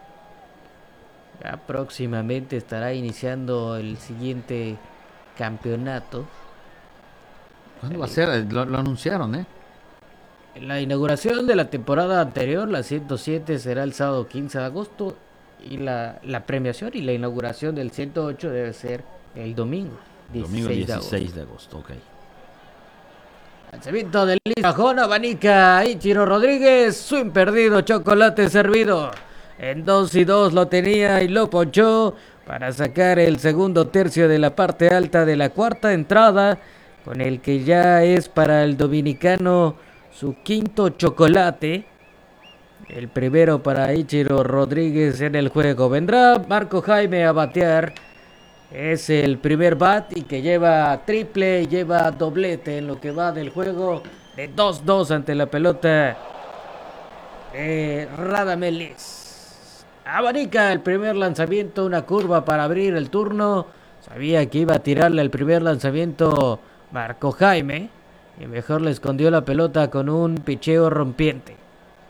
Ya próximamente estará iniciando el siguiente campeonato. ¿Cuándo va a ser? Lo, lo anunciaron, ¿eh? La inauguración de la temporada anterior, la ciento siete, será el sábado quince de agosto. Y la, la premiación y la inauguración del ciento ocho debe ser el domingo Domingo dieciséis de agosto, ok. Lanzamiento de Liz Cajón, abanica Ichiro Rodríguez, swing perdido, chocolate servido. En dos y dos lo tenía y lo ponchó para sacar el segundo tercio de la parte alta de la cuarta entrada, con el que ya es para el dominicano su quinto chocolate. El primero para Ichiro Rodríguez en el juego. Vendrá Marco Jaime a batear. Es el primer bat y que lleva triple, lleva doblete en lo que va del juego de dos dos ante la pelota de Radamelis. Abanica el primer lanzamiento, una curva para abrir el turno. Sabía que iba a tirarle el primer lanzamiento Marco Jaime y mejor le escondió la pelota con un picheo rompiente.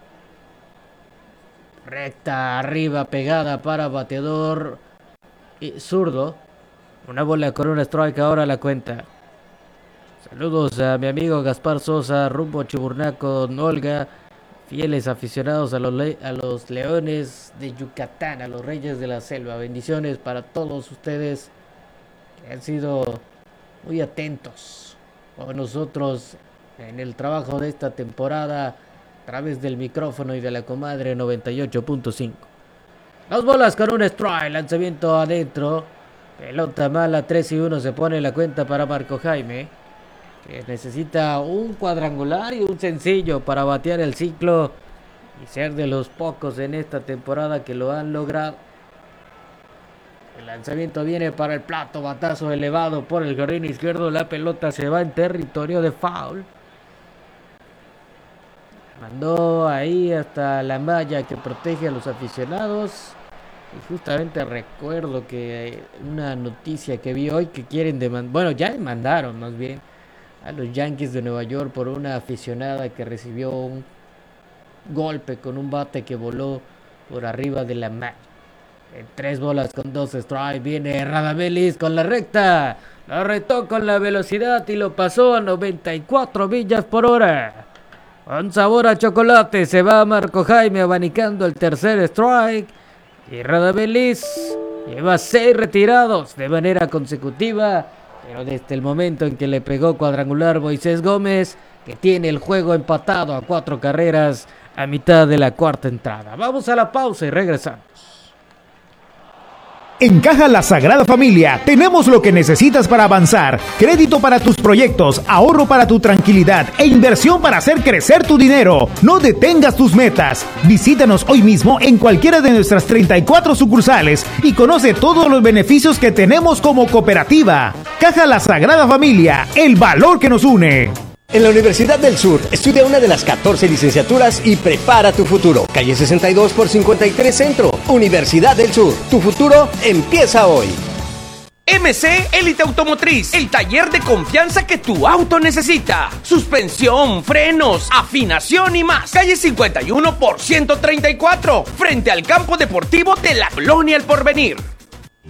Recta arriba pegada para bateador y zurdo. Una bola con un strike ahora a la cuenta. Saludos a mi amigo Gaspar Sosa, rumbo a Chuburná con Olga. Fieles aficionados a los, le a los Leones de Yucatán, a los Reyes de la Selva. Bendiciones para todos ustedes que han sido muy atentos con nosotros en el trabajo de esta temporada a través del micrófono y de la comadre noventa y ocho punto cinco. Dos bolas con un strike, lanzamiento adentro, pelota mala, tres y uno se pone la cuenta para Marco Jaime, que necesita un cuadrangular y un sencillo para batear el ciclo y ser de los pocos en esta temporada que lo han logrado. El lanzamiento viene para el plato, batazo elevado por el jardín izquierdo, la pelota se va en territorio de foul. Mandó ahí hasta la malla que protege a los aficionados. Y justamente recuerdo que una noticia que vi hoy que quieren demandar, bueno, ya demandaron más bien a los Yankees de Nueva York por una aficionada que recibió un golpe con un bate que voló por arriba de la malla. En tres bolas con dos strikes viene Radamelis con la recta. Lo retó con la velocidad y lo pasó a noventa y cuatro millas por hora. Con sabor a chocolate se va Marco Jaime abanicando el tercer strike. Y Radamelis lleva seis retirados de manera consecutiva. Pero desde el momento en que le pegó cuadrangular Moisés Gómez, que tiene el juego empatado a cuatro carreras a mitad de la cuarta entrada. Vamos a la pausa y regresamos. En Caja La Sagrada Familia tenemos lo que necesitas para avanzar. Crédito para tus proyectos, ahorro para tu tranquilidad e inversión para hacer crecer tu dinero. No detengas tus metas. Visítanos hoy mismo en cualquiera de nuestras treinta y cuatro sucursales y conoce todos los beneficios que tenemos como cooperativa. Caja La Sagrada Familia, el valor que nos une. En la Universidad del Sur, estudia una de las catorce licenciaturas y prepara tu futuro. Calle sesenta y dos por cincuenta y tres Centro. Universidad del Sur. Tu futuro empieza hoy. M C Élite Automotriz, el taller de confianza que tu auto necesita. Suspensión, frenos, afinación y más. Calle cincuenta y uno por ciento treinta y cuatro, frente al campo deportivo de la Colonia El Porvenir.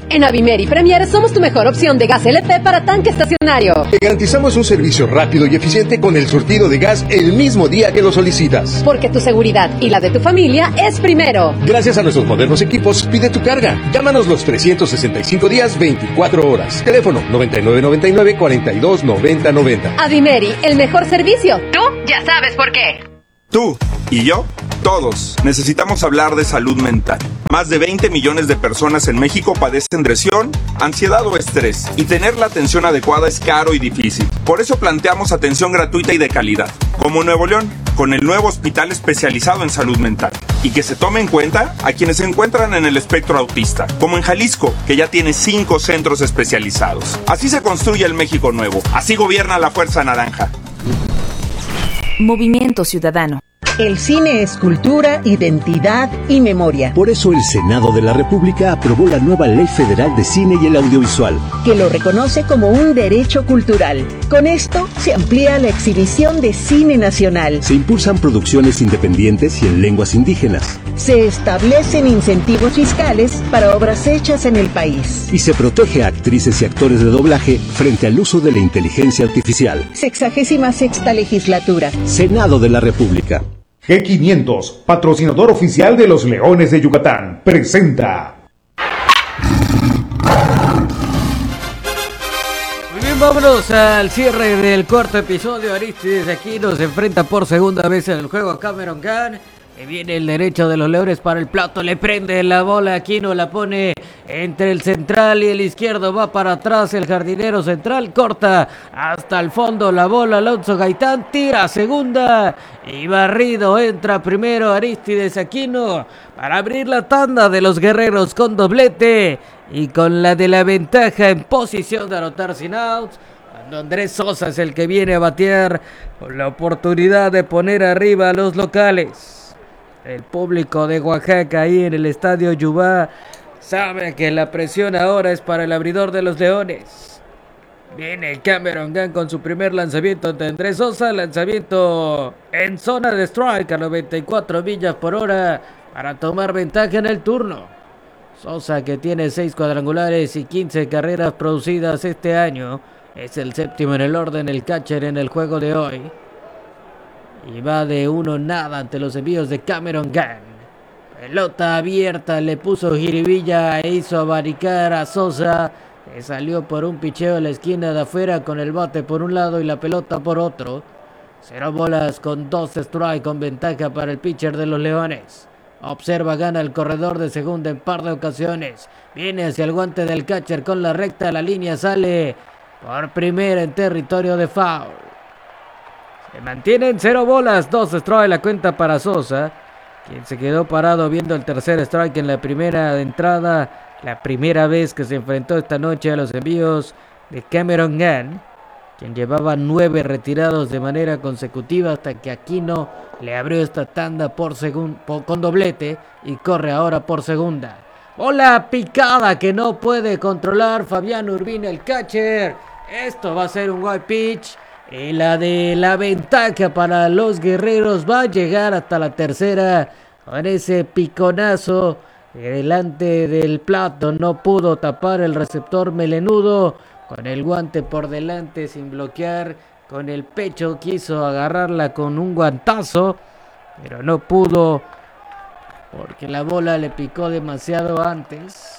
En Avimer y Premier somos tu mejor opción de gas L P para tanque estacionario. Te garantizamos un servicio rápido y eficiente con el surtido de gas el mismo día que lo solicitas. Porque tu seguridad y la de tu familia es primero. Gracias a nuestros modernos equipos, pide tu carga. Llámanos los trescientos sesenta y cinco días, veinticuatro horas. Teléfono noventa y nueve noventa y nueve, cuarenta y dos noventa noventa. Avimeri, el mejor servicio. Tú ya sabes por qué. Tú y yo, todos, necesitamos hablar de salud mental. Más de veinte millones de personas en México padecen depresión, ansiedad o estrés, y tener la atención adecuada es caro y difícil. Por eso planteamos atención gratuita y de calidad, como en Nuevo León, con el nuevo hospital especializado en salud mental. Y que se tome en cuenta a quienes se encuentran en el espectro autista, como en Jalisco, que ya tiene cinco centros especializados. Así se construye el México nuevo, así gobierna la Fuerza Naranja. Movimiento Ciudadano. El cine es cultura, identidad y memoria. Por eso el Senado de la República aprobó la nueva Ley Federal de Cine y el Audiovisual, que lo reconoce como un derecho cultural. Con esto se amplía la exhibición de cine nacional. Se impulsan producciones independientes y en lenguas indígenas. Se establecen incentivos fiscales para obras hechas en el país. Y se protege a actrices y actores de doblaje frente al uso de la inteligencia artificial. Sexagésima sexta legislatura. Senado de la República. G quinientos, patrocinador oficial de los Leones de Yucatán, presenta. Muy bien, vámonos al cierre del cuarto episodio. Aristides Aquino se enfrenta por segunda vez en el juego a Cameron Gunn. Y viene el derecho de los Leones para el plato, le prende la bola, Aquino la pone entre el central y el izquierdo, va para atrás el jardinero central, corta hasta el fondo la bola, Alonso Gaitán tira a segunda y barrido, entra primero Aristides Aquino para abrir la tanda de los guerreros con doblete y con la de la ventaja en posición de anotar sin outs. Andrés Sosa es el que viene a batear con la oportunidad de poner arriba a los locales. El público de Oaxaca ahí en el estadio Yubá sabe que la presión ahora es para el abridor de los Leones. Viene Cameron Gunn con su primer lanzamiento ante Andrés Sosa, lanzamiento en zona de strike a noventa y cuatro millas por hora para tomar ventaja en el turno. Sosa, que tiene seis cuadrangulares y quince carreras producidas este año, es el séptimo en el orden, el catcher en el juego de hoy. Y va de uno nada ante los envíos de Cameron Gunn. Pelota abierta, le puso jiribilla e hizo abanicar a Sosa, que salió por un picheo a la esquina de afuera con el bate por un lado y la pelota por otro. Cero bolas con dos strike con ventaja para el pitcher de los Leones. Observa, gana el corredor de segunda en par de ocasiones. Viene hacia el guante del catcher con la recta, la línea sale por primera en territorio de foul. Se mantienen cero bolas, dos strike la cuenta para Sosa, quien se quedó parado viendo el tercer strike en la primera entrada, la primera vez que se enfrentó esta noche a los envíos de Cameron Gunn, quien llevaba nueve retirados de manera consecutiva hasta que Aquino le abrió esta tanda por segun- por, con doblete y corre ahora por segunda. Bola picada que no puede controlar Fabián Urbina, el catcher. Esto va a ser un wild pitch. Y la de la ventaja para los guerreros va a llegar hasta la tercera con ese piconazo delante del plato. No pudo tapar el receptor melenudo con el guante por delante sin bloquear. Con el pecho quiso agarrarla con un guantazo, pero no pudo porque la bola le picó demasiado antes.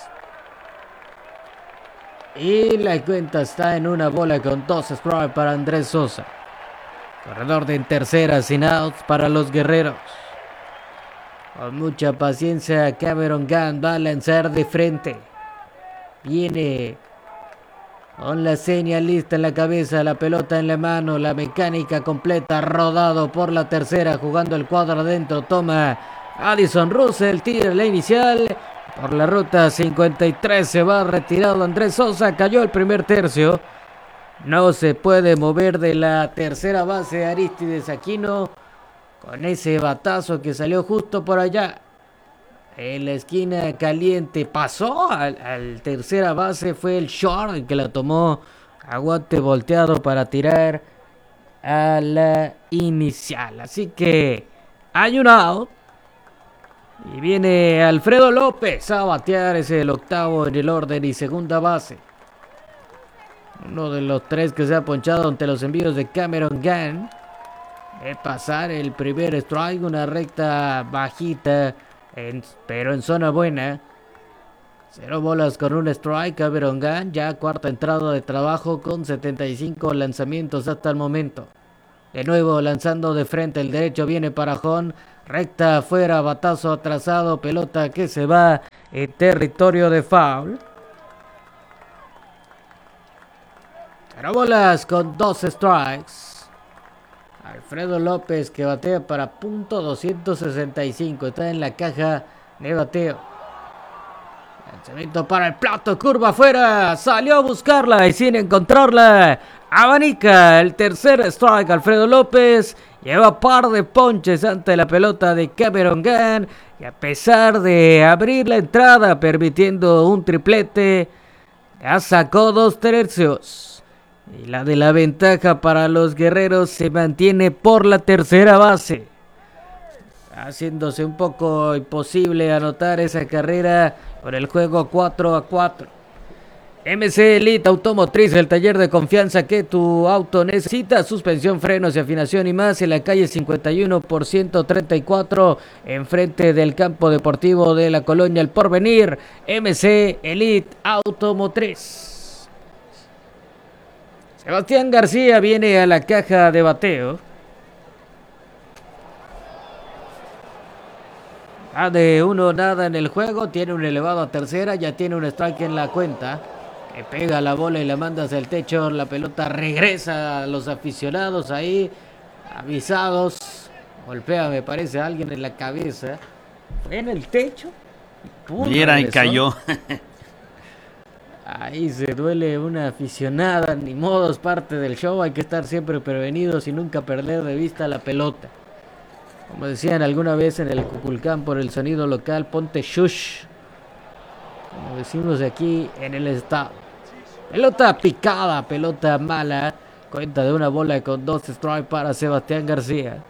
Y la cuenta está en una bola con dos strikes para Andrés Sosa. Corredor de en tercera sin outs para los guerreros. Con mucha paciencia Cameron Gunn va a lanzar de frente. Viene con la señal lista en la cabeza, la pelota en la mano, la mecánica completa, rodado por la tercera, jugando el cuadro adentro, toma Addison Russell, tira la inicial. Por la ruta cincuenta y tres se va retirado Andrés Sosa, cayó el primer tercio. No se puede mover de la tercera base Aristides Aquino con ese batazo que salió justo por allá. En la esquina caliente pasó al, al tercera base, fue el short el que la tomó a guante volteado para tirar a la inicial. Así que hay un out. Y viene Alfredo López a batear, es el octavo en el orden y segunda base. Uno de los tres que se ha ponchado ante los envíos de Cameron Gann. De pasar el primer strike, una recta bajita, en, pero en zona buena. Cero bolas con un strike, Cameron Gann, ya cuarta entrada de trabajo con setenta y cinco lanzamientos hasta el momento. De nuevo lanzando de frente, el derecho viene para Jon, recta afuera, batazo atrasado, pelota que se va en territorio de foul. Cero bolas con dos strikes. Alfredo López que batea para punto doscientos sesenta y cinco. Está en la caja de bateo. Lanzamiento para el plato, curva afuera. Salió a buscarla y sin encontrarla. Abanica el tercer strike. Alfredo López lleva par de ponches ante la pelota de Cameron Gann. Y a pesar de abrir la entrada permitiendo un triplete, ya sacó dos tercios. Y la de la ventaja para los guerreros se mantiene por la tercera base. Haciéndose un poco imposible anotar esa carrera por el juego cuatro a cuatro. M C Elite Automotriz, el taller de confianza que tu auto necesita. Suspensión, frenos y afinación y más en la calle cincuenta y uno por ciento treinta y cuatro, enfrente del campo deportivo de la colonia El Porvenir. M C Elite Automotriz. Sebastián García viene a la caja de bateo. A de uno nada en el juego, tiene un elevado a tercera, ya tiene un strike en la cuenta. Que pega la bola y la manda hacia el techo, la pelota regresa a los aficionados ahí, avisados. Golpea, me parece, a alguien en la cabeza. Fue en el techo. Mira, y cayó. Ahí se duele una aficionada, ni modo, es parte del show, hay que estar siempre prevenidos y nunca perder de vista la pelota. Como decían alguna vez en el Cuculcán por el sonido local, ponte shush, como decimos aquí en el estado. Pelota picada, pelota mala, cuenta de una bola con dos strikes para Sebastián García.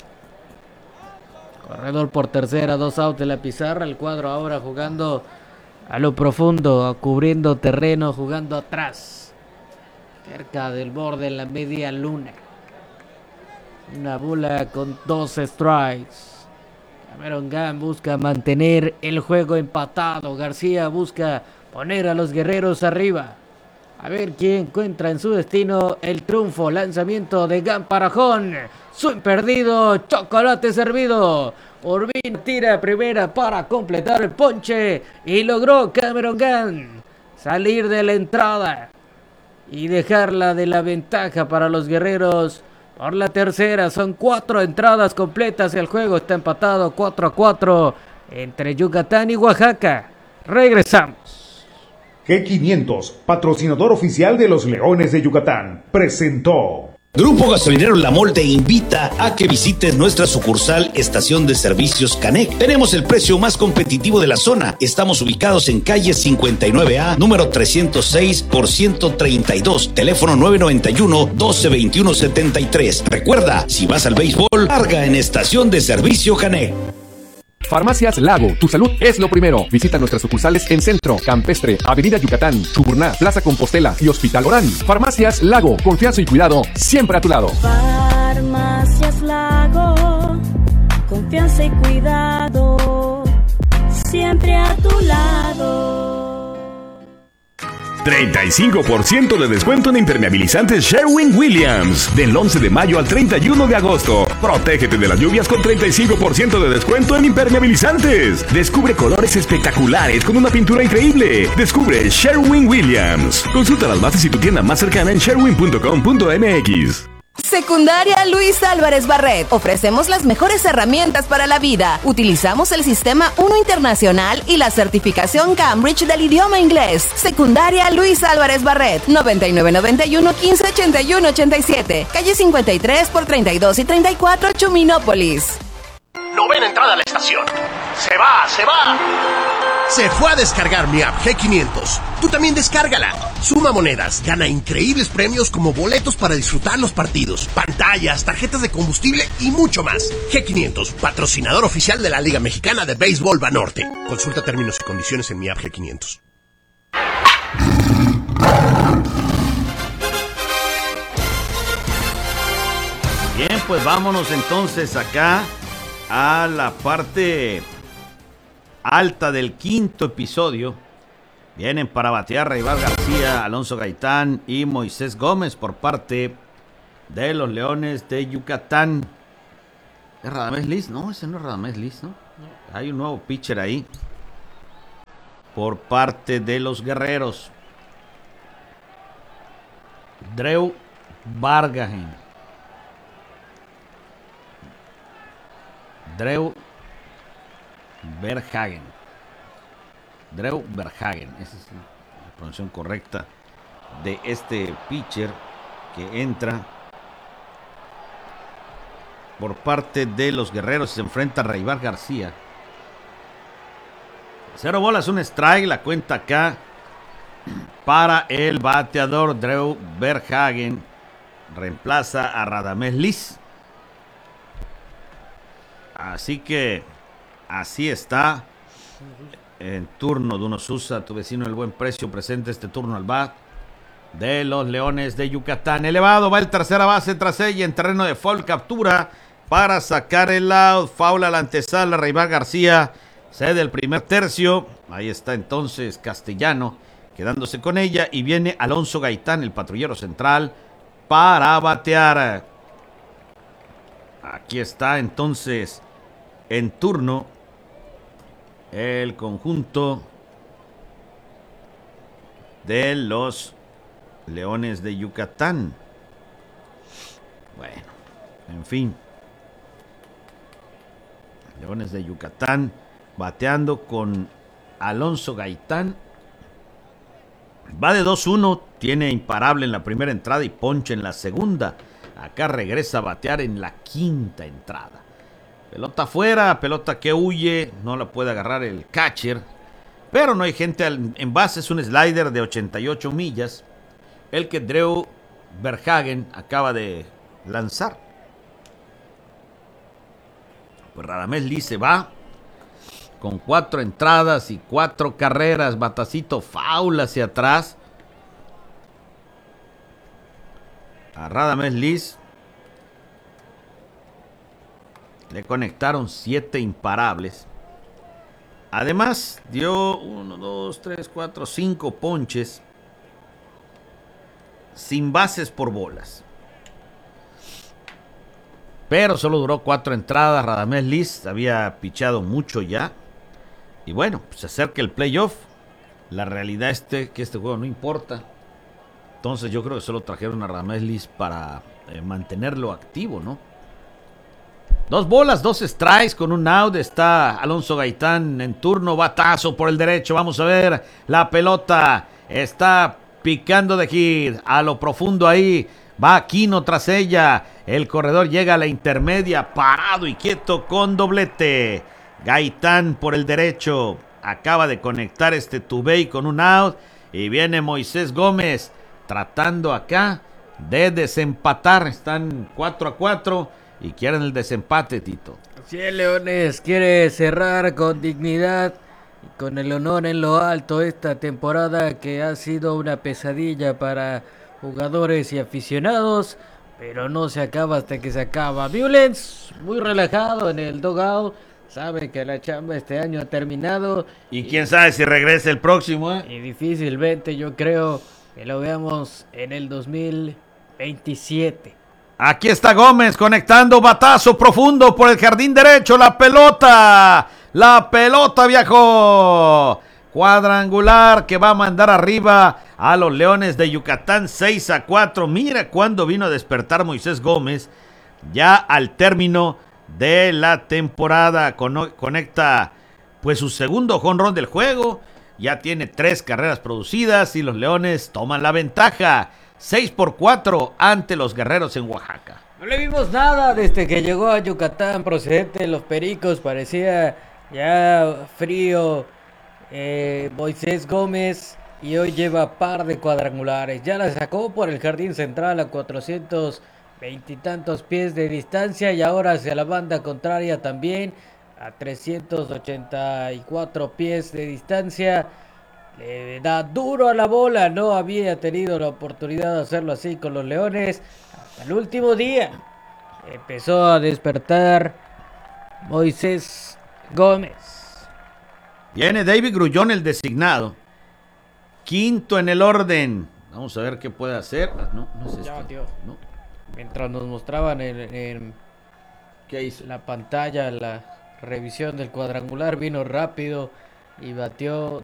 Corredor por tercera, dos outs de la pizarra, el cuadro ahora jugando a lo profundo, cubriendo terreno, jugando atrás, cerca del borde en la media luna. Una bola con dos strikes. Cameron Gann busca mantener el juego empatado. García busca poner a los guerreros arriba. A ver quién encuentra en su destino el triunfo. Lanzamiento de Gann para Jon. Swing perdido, chocolate servido. Urbina tira primera para completar el ponche y logró Cameron Gann salir de la entrada y dejarla de la ventaja para los guerreros por la tercera. Son cuatro entradas completas, el juego está empatado cuatro a cuatro entre Yucatán y Oaxaca. Regresamos. G quinientos, patrocinador oficial de los Leones de Yucatán, presentó. Grupo Gasolinero La Mol te invita a que visites nuestra sucursal Estación de Servicios Canec. Tenemos el precio más competitivo de la zona. Estamos ubicados en calle cincuenta y nueve A, número trescientos seis por ciento treinta y dos, teléfono nueve noventa y uno, doce veintiuno setenta y tres. Recuerda, si vas al béisbol, carga en Estación de Servicio Canec. Farmacias Lago, tu salud es lo primero. Visita nuestras sucursales en Centro, Campestre, Avenida Yucatán, Chuburná, Plaza Compostela y Hospital Orán. Farmacias Lago, confianza y cuidado siempre a tu lado. Farmacias Lago, confianza y cuidado siempre a tu lado. treinta y cinco por ciento de descuento en impermeabilizantes Sherwin-Williams. Del once de mayo al treinta y uno de agosto. Protégete de las lluvias con treinta y cinco por ciento de descuento en impermeabilizantes. Descubre colores espectaculares con una pintura increíble. Descubre Sherwin-Williams. Consulta las bases y tu tienda más cercana en sherwin punto com punto m x. Secundaria Luis Álvarez Barret. Ofrecemos las mejores herramientas para la vida. Utilizamos el sistema uno Internacional y la certificación Cambridge del idioma inglés. Secundaria Luis Álvarez Barret. noventa y nueve noventa y uno quince ochenta y uno ochenta y siete. Calle cincuenta y tres por treinta y dos y treinta y cuatro, Chuminópolis. Novena entrada a la estación. Se va, se va. Se fue a descargar mi app G quinientos. Tú también descárgala. Suma monedas, gana increíbles premios como boletos para disfrutar los partidos, pantallas, tarjetas de combustible y mucho más. G quinientos, patrocinador oficial de la Liga Mexicana de Béisbol Banorte. Consulta términos y condiciones en mi app G quinientos. Bien, pues vámonos entonces acá a la parte alta del quinto episodio. Vienen para batear Raybar García, Alonso Gaitán y Moisés Gómez por parte de los Leones de Yucatán. ¿Es Radamés Liz? No, ese no es Radamés Liz, ¿no? Hay un nuevo pitcher ahí por parte de los Guerreros. Drew Bargagen. Drew Verhagen. Drew Verhagen. Esa es la pronunciación correcta de este pitcher que entra por parte de los Guerreros. Se enfrenta a Raybar García. Cero bolas, un strike. La cuenta acá para el bateador Drew Verhagen. Reemplaza a Radamés Liz. Así que así está. En turno de Unosusa, tu vecino El Buen Precio, presenta este turno al bat de los Leones de Yucatán. Elevado, va el tercera base tras ella en terreno de foul, captura para sacar el out. Foul a la antesala, Raybar García cede el primer tercio. Ahí está entonces Castellano quedándose con ella y viene Alonso Gaitán, el patrullero central, para batear. Aquí está entonces en turno el conjunto de los Leones de Yucatán. Bueno, en fin. Leones de Yucatán bateando con Alonso Gaitán. Va de dos uno, tiene imparable en la primera entrada y ponche en la segunda. Acá regresa a batear en la quinta entrada. Pelota afuera, pelota que huye, no la puede agarrar el catcher. Pero no hay gente en base, es un slider de ochenta y ocho millas. El que Drew Verhagen acaba de lanzar. Pues Radamés Liz se va con cuatro entradas y cuatro carreras. Batacito foul hacia atrás. A Radamés Liz le conectaron siete imparables. Además, dio uno, dos, tres, cuatro, cinco ponches sin bases por bolas. Pero solo duró cuatro entradas. Radamés Liz había pichado mucho ya. Y bueno, pues se acerca el playoff. La realidad es que este juego no importa. Entonces yo creo que solo trajeron a Radamés Liz para eh, mantenerlo activo, ¿no? Dos bolas, dos strikes con un out. Está Alonso Gaitán en turno. Batazo por el derecho. Vamos a ver. La pelota está picando de hit. A lo profundo ahí. Va Aquino tras ella. El corredor llega a la intermedia. Parado y quieto con doblete. Gaitán por el derecho. Acaba de conectar este Tubey con un out. Y viene Moisés Gómez tratando acá de desempatar. Están cuatro a cuatro. Y quieren el desempate, Tito. Sí, Leones quiere cerrar con dignidad y con el honor en lo alto esta temporada que ha sido una pesadilla para jugadores y aficionados, pero no se acaba hasta que se acaba. Violence, muy relajado en el dugout, sabe que la chamba este año ha terminado. Y, y quién sabe si regresa el próximo, ¿eh? Y difícilmente yo creo que lo veamos en el dos mil veintisiete. Aquí está Gómez conectando, batazo profundo por el jardín derecho, la pelota, la pelota viajó, cuadrangular que va a mandar arriba a los Leones de Yucatán, seis a cuatro. Mira cuándo vino a despertar Moisés Gómez, ya al término de la temporada, conecta pues su segundo jonrón del juego, ya tiene tres carreras producidas y los Leones toman la ventaja. seis por cuatro ante los Guerreros en Oaxaca. No le vimos nada desde que llegó a Yucatán procedente de los Pericos. Parecía ya frío, eh, Moisés Gómez, y hoy lleva par de cuadrangulares. Ya la sacó por el jardín central a cuatrocientos veintitantos pies de distancia, y ahora hacia la banda contraria también a trescientos ochenta y cuatro pies de distancia. Le da duro a la bola, no había tenido la oportunidad de hacerlo así con los Leones hasta el último día. Empezó a despertar Moisés Gómez. Viene David Grullón, el designado. Quinto en el orden. Vamos a ver qué puede hacer. No, no es Ya, esto. tío. No. Mientras nos mostraban en, en ¿Qué hizo? la pantalla la revisión del cuadrangular, vino rápido y batió